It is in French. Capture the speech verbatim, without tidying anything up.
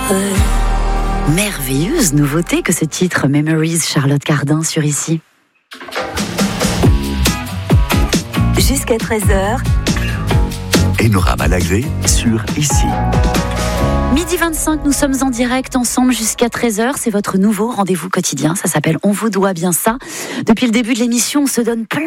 Merveilleuse nouveauté que ce titre Memories, Charlotte Cardin sur Ici. Jusqu'à treize heures. Enora Malagré sur Ici. Midi vingt-cinq, nous sommes en direct ensemble jusqu'à treize heures. C'est votre nouveau rendez-vous quotidien. Ça s'appelle On vous doit bien ça. Depuis le début de l'émission, on se donne plein